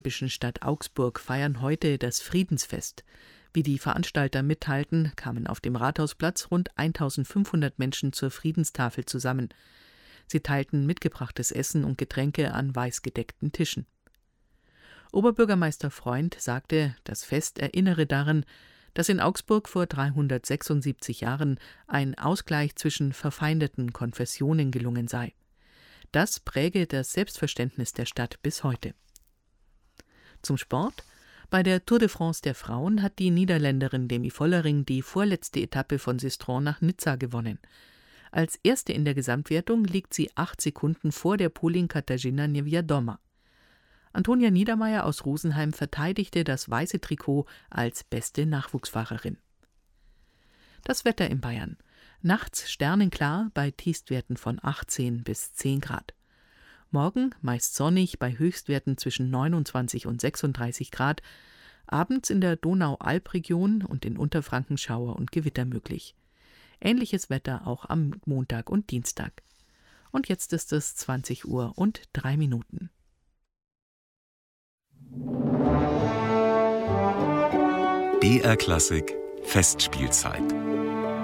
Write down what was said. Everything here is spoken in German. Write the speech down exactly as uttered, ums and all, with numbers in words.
Der Stadt Augsburg feiern heute das Friedensfest. Wie die Veranstalter mitteilten, kamen auf dem Rathausplatz rund eintausendfünfhundert Menschen zur Friedenstafel zusammen. Sie teilten mitgebrachtes Essen und Getränke an weiß gedeckten Tischen. Oberbürgermeister Freund sagte, das Fest erinnere daran, dass in Augsburg vor dreihundertsechsundsiebzig Jahren ein Ausgleich zwischen verfeindeten Konfessionen gelungen sei. Das präge das Selbstverständnis der Stadt bis heute. Zum Sport. Bei der Tour de France der Frauen hat die Niederländerin Demi Vollering die vorletzte Etappe von Sistrand nach Nizza gewonnen. Als erste in der Gesamtwertung liegt sie acht Sekunden vor der Polin Katarzyna Niewiadoma. Antonia Niedermeier aus Rosenheim verteidigte das weiße Trikot als beste Nachwuchsfahrerin. Das Wetter in Bayern. Nachts sternenklar bei Tiefstwerten von achtzehn bis zehn Grad. Morgen meist sonnig bei Höchstwerten zwischen neunundzwanzig und sechsunddreißig Grad. Abends in der Donau-Alp-Region und in Unterfranken Schauer und Gewitter möglich. Ähnliches Wetter auch am Montag und Dienstag. Und jetzt ist es zwanzig Uhr und drei Minuten. B R Klassik Festspielzeit.